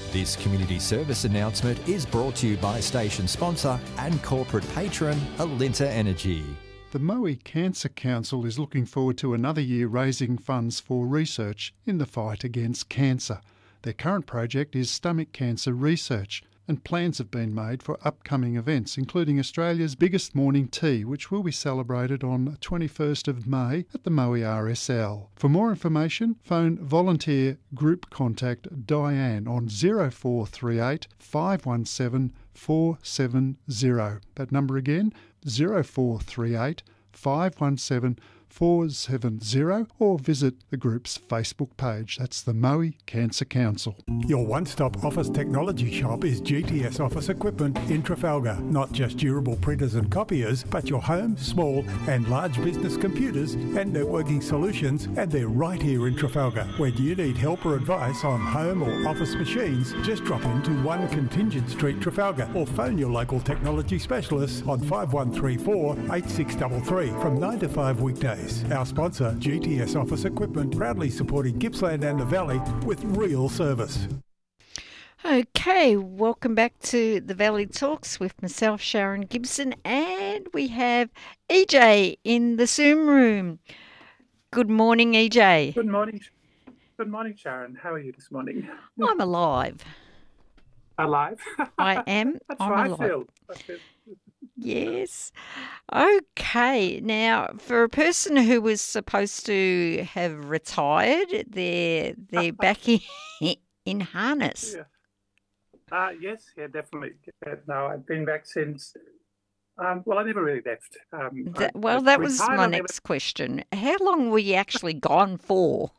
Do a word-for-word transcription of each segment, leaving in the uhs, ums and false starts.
This community service announcement is brought to you by station sponsor and corporate patron Alinta Energy. The Maui Cancer Council is looking forward to another year raising funds for research in the fight against cancer. Their current project is stomach cancer research, and plans have been made for upcoming events, including Australia's biggest morning tea, which will be celebrated on the twenty-first of May at the Maui R S L. For more information, phone volunteer group contact Diane on zero four three eight, five one seven, four seven zero. That number again, zero four three eight, five one seven, four seven zero, or visit the group's Facebook page. That's the Maui Cancer Council. Your one-stop office technology shop is G T S Office Equipment in Trafalgar. Not just durable printers and copiers, but your home, small and large business computers and networking solutions, and they're right here in Trafalgar. When you need help or advice on home or office machines, just drop into one Contingent Street, Trafalgar, or phone your local technology specialists on five one three four, eight six three three from nine to five weekdays. Our sponsor, G T S Office Equipment, proudly supporting Gippsland and the Valley with real service. Okay, welcome back to the Valley Talks with myself, Sharon Gibson, and we have E J in the Zoom room. Good morning, E J. Good morning. Good morning, Sharon. How are you this morning? I'm alive. Alive? I am. That's I'm how alive. I feel. I feel. Yes. Okay. Now, for a person who was supposed to have retired, they're they're back in, in harness. Yeah. Uh, yes, yeah, definitely. Yeah, no, I've been back since. Um, well, I never really left. Um, That, I well, that was retired my on the next question. How long were you actually gone for?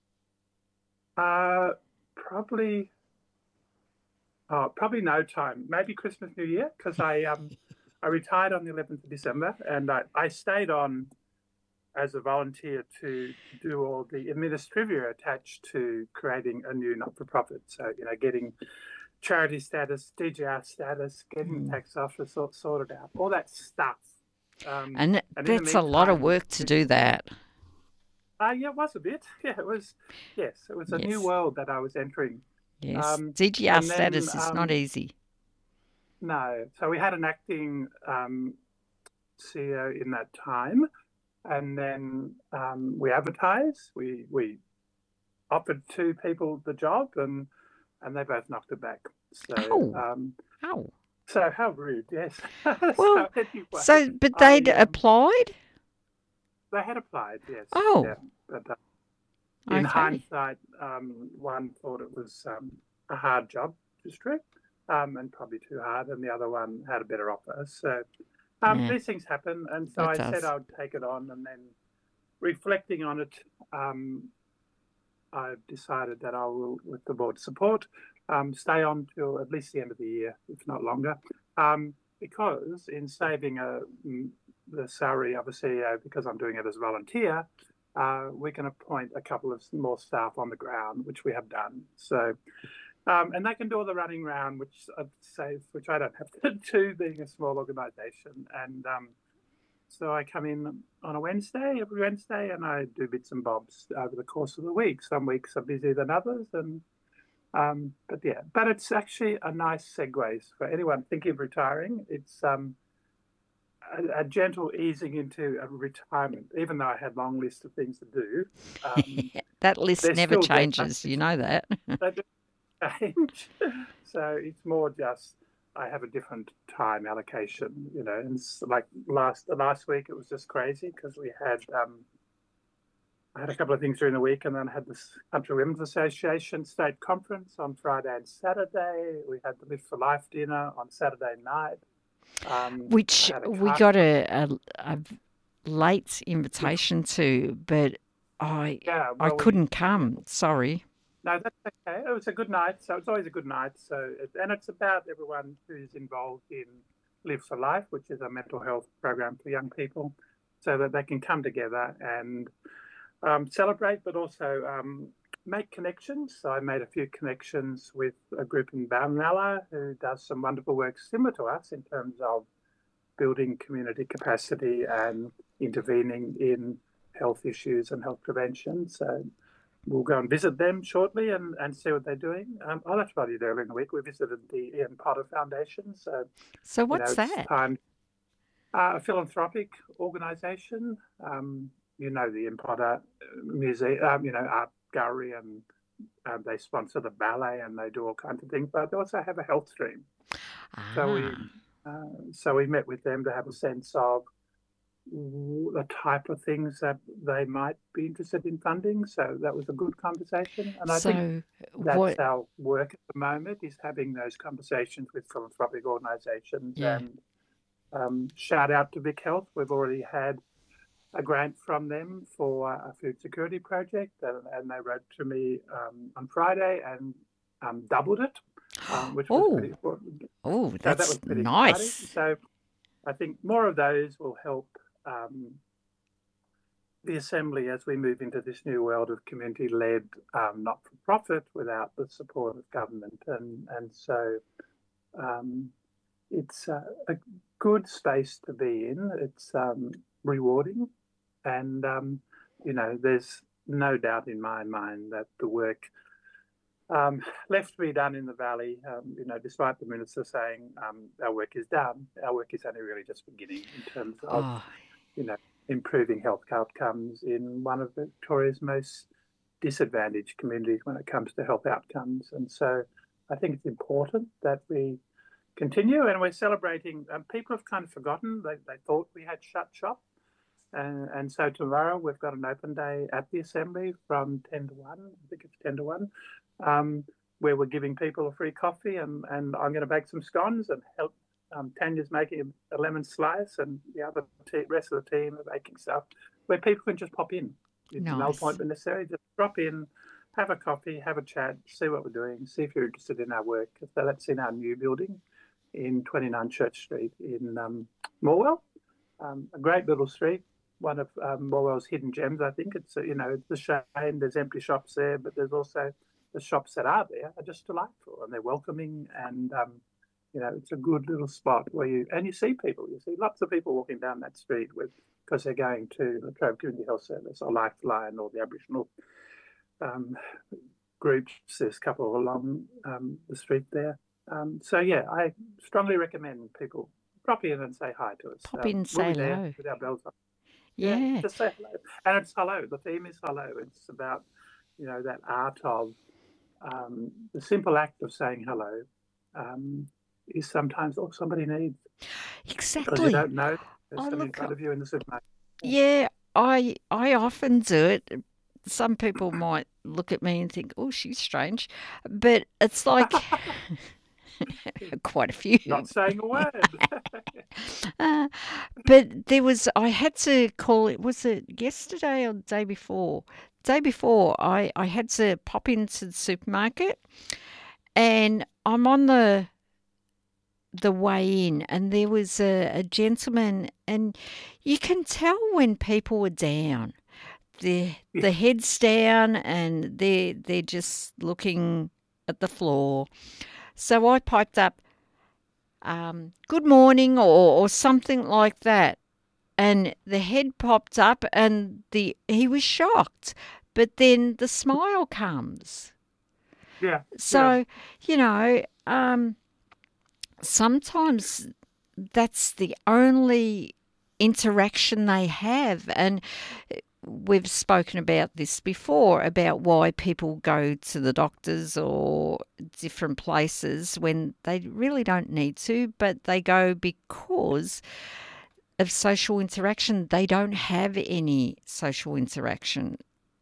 Uh, probably. Oh, probably no time. Maybe Christmas, New Year, because I um. I retired on the eleventh of December, and I, I stayed on as a volunteer to do all the administrivia attached to creating a new not-for-profit. So, you know, getting charity status, D G R status, getting the tax office sort, sorted out, all that stuff. Um, And, and in the that's a lot of meantime- work to do that. Uh, yeah, it was a bit. Yeah, it was. Yes, it was a new Yes. world that I was entering. Yes. Um, D G R and then, status is not um, easy. No. So we had an acting um, C E O in that time, and then um, we advertised. We we offered two people the job, and and they both knocked it back. So Oh. um, Oh. so how rude, yes. Well, so, anyway, So, but they'd I, um, applied? they had applied, yes. Oh. Yeah, but uh, in Okay. hindsight, um, one thought it was um, a hard job to strip. Um, and probably too hard, and the other one had a better offer. So um, Yeah. these things happen, and so It I does. said I would take it on, and then reflecting on it, um, I've decided that I will, with the board's support, um, stay on till at least the end of the year, if not longer, um, because in saving a, mm, the salary of a C E O, because I'm doing it as a volunteer, uh, we can appoint a couple of more staff on the ground, which we have done. So. Um, and they can do all the running around, which I'd say, which I don't have to do, being a small organisation. And um, so I come in on a Wednesday, every Wednesday, and I do bits and bobs over the course of the week. Some weeks are busier than others, and um, but yeah, but it's actually a nice segue for anyone thinking of retiring. It's um, a, a gentle easing into a retirement, even though I had a long list of things to do. Um, That list they're never still there. changes. You know that. they do change. So it's more just I have a different time allocation, you know. And it's like last last week, it was just crazy because we had um, I had a couple of things during the week, and then I had this Country Women's Association state conference on Friday and Saturday. We had the Live for Life dinner on Saturday night, um, Which I had a we car- got a, a, a late invitation to, but I yeah, I well, we- couldn't come. Sorry. No, that's okay. It was a good night. So it's always a good night. So, it, and it's about everyone who's involved in Live for Life, which is a mental health program for young people, so that they can come together and um, celebrate, but also um, make connections. So I made a few connections with a group in Balnella who does some wonderful work similar to us in terms of building community capacity and intervening in health issues and health prevention. So we'll go and visit them shortly and, and see what they're doing. Um, oh, that's probably early in the week. We visited the Ian Potter Foundation. So, So you know, what's it's that? time. Uh, a philanthropic organisation. Um, you know, the Ian Potter Museum, um, you know, art gallery, and um, they sponsor the ballet and they do all kinds of things, but they also have a health stream. Ah, So we, uh, so we met with them to have a sense of the type of things that they might be interested in funding. So that was a good conversation. And I so think that's what? our work at the moment, is having those conversations with philanthropic organisations. Yeah. And um, shout out to Vic Health. We've already had a grant from them for a food security project, and, and they wrote to me um, on Friday and um, doubled it, um, which was Oh, pretty important. oh, So that was that's pretty nice. exciting. So I think more of those will help um, the Assembly as we move into this new world of community-led, um, not-for-profit, without the support of government. And, and so um, it's uh, a good space to be in. It's um, rewarding. And, um, you know, there's no doubt in my mind that the work um, left to be done in the Valley, um, you know, despite the Minister saying um, our work is done, our work is only really just beginning in terms of, Oh, you know, improving health outcomes in one of Victoria's most disadvantaged communities when it comes to health outcomes. And so I think it's important that we continue, and we're celebrating. Um, people have kind of forgotten. They, they thought we had shut shop. And, and so tomorrow we've got an open day at the Assembly from ten to one, I think it's ten to one, um, where we're giving people a free coffee, and, and I'm going to bake some scones and help. Um, Tanya's making a lemon slice, and the other te- rest of the team are making stuff where people can just pop in. It's no nice. appointment necessary. Just drop in, have a coffee, have a chat, see what we're doing, see if you're interested in our work. So that's in our new building in twenty-nine Church Street in um, Morwell. Um, a great little street, one of um, Morwell's hidden gems, I think. It's, you know, it's a shame there's empty shops there, but there's also the shops that are there are just delightful, and they're welcoming, and um, you know, it's a good little spot where you, and you see people, you see lots of people walking down that street with, because they're going to the Latrobe Community Health Service or Lifeline or the Aboriginal um, groups. There's a couple along um, the street there. Um, so yeah, I strongly recommend people drop in and say hi to us. Pop Um, in, we'll say be there hello. with our bells on. Yeah. Yeah, just say hello. And it's hello. The theme is hello. It's about, you know, that art of um, the simple act of saying hello um, is sometimes all somebody needs, because you Exactly. don't know there's Oh, somebody in look, front of you in the supermarket. yeah, I I often do it. Some people might look at me and think, "Oh, she's strange," but it's like quite a few. Not saying a word. Uh, but there was, I had to call it, was it yesterday or the day before? Day before, I, I had to pop into the supermarket, and I'm on the the way in, and there was a, a gentleman, and you can tell when people are down. The the head's down, and they're they're just looking at the floor. So I piped up, um, good morning, or, or something like that. And the head popped up, and the he was shocked. But then the smile comes. Yeah. So, you know, um, sometimes that's the only interaction they have. And we've spoken about this before, about why people go to the doctors or different places when they really don't need to, but they go because of social interaction. They don't have any social interaction.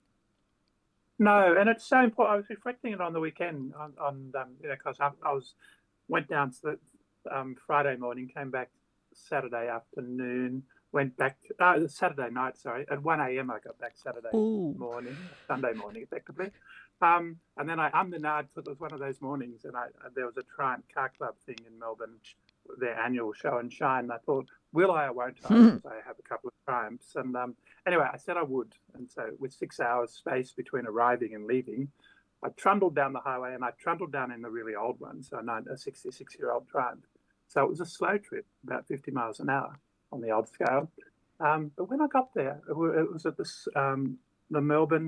No, and it's so important. I was reflecting it on the weekend on, on um, you know, because I, I was went down to the, um, Friday morning, came back Saturday afternoon, went back uh, Saturday night. Sorry, at one a.m. I got back Saturday Ooh. morning, Sunday morning, effectively. Um, and then I ummed because it was one of those mornings, and I, there was a Triumph Car Club thing in Melbourne, their annual show and shine. And I thought, will I or won't I? Because I have a couple of Triumphs. And um, anyway, I said I would. And so with six hours space between arriving and leaving, I trundled down the highway, and I trundled down in the really old one, so a sixty-six-year-old Triumph. So it was a slow trip, about fifty miles an hour on the old scale. Um, but when I got there, it was at this, um, the Melbourne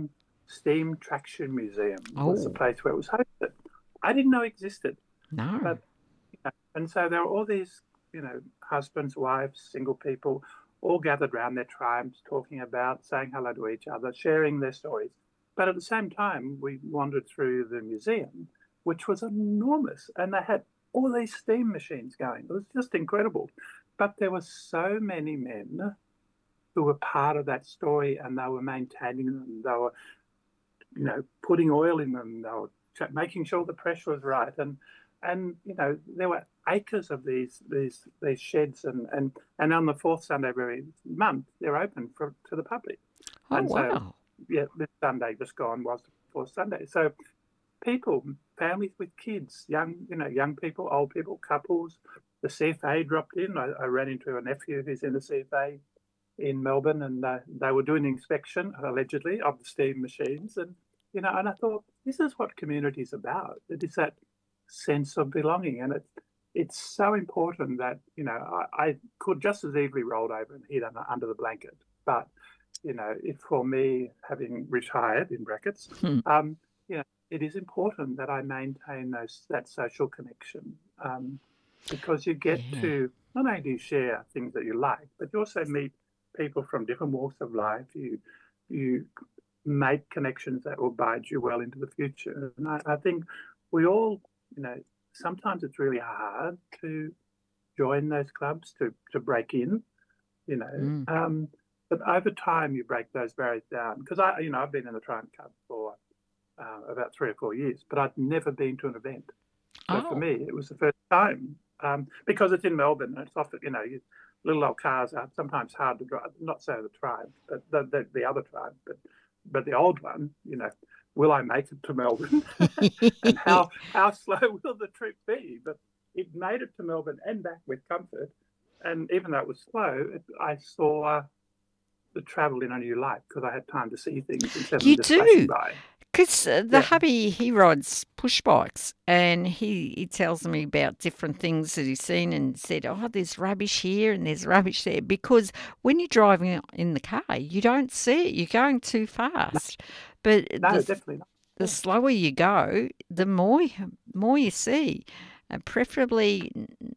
Steam Traction Museum Oh. was the place where it was hosted. I didn't know it existed. No. But, you know, and so there were all these, you know, husbands, wives, single people, all gathered around their tribes, talking about, saying hello to each other, sharing their stories. But at the same time, we wandered through the museum, which was enormous, and they had all these steam machines going. It was just incredible. But there were so many men who were part of that story, and they were maintaining them. They were, you know, putting oil in them. They were making sure the pressure was right, and and you know there were acres of these these these sheds, and and and on the fourth Sunday of every month they're open for to the public. Oh, and so, wow. yeah, this Sunday just gone was the fourth Sunday. So people, families with kids, young you know young people, old people, couples. The C F A dropped in. I, I ran into a nephew who's in the C F A in Melbourne, and uh, they were doing an inspection allegedly of the steam machines, and you know, and I thought, this is what community is about. It is that sense of belonging, and it's it's so important that you know I, I could just as easily rolled over and hid under, under the blanket, but you know, if for me having retired in brackets, Hmm. um, you know, it is important that I maintain those that social connection, um, because you get Yeah. to not only do you share things that you like, but you also meet people from different walks of life. You you make connections that will bide you well into the future. And I, I think we all, you know, sometimes it's really hard to join those clubs, to, to break in, you know. Mm. Um, but over time, you break those barriers down. Because, I, you know, I've been in the Triumph Club for uh, about three or four years, but I'd never been to an event. So Oh. for me, it was the first time. Um, because it's in Melbourne, and it's often, you know, you, little old cars are sometimes hard to drive. Not so the Triumph, but the, the, the other Triumph, but but the old one, you know, will I make it to Melbourne? And how how slow will the trip be? But it made it to Melbourne and back with comfort. And even though it was slow, it, I saw the travel in a new light because I had time to see things instead You of just flashing do. by. Because uh, the Yeah. hubby, he rides push bikes, and he, he tells me about different things that he's seen and said, oh, there's rubbish here and there's rubbish there. Because when you're driving in the car, you don't see it. You're going too fast. But No, the, definitely not. the slower you go, the more, more you see. Uh, preferably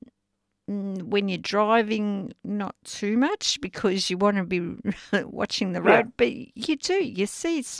mm, when you're driving, not too much because you want to be watching the Yeah. road. But you do. You see